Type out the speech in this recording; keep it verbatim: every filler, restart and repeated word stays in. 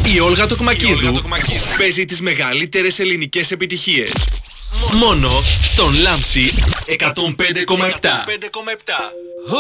Η Όλγα Τοκμακίδου παίζει τις μεγαλύτερες ελληνικές επιτυχίες. Μόνο στον Λάμψη εκατόν πέντε κόμμα επτά.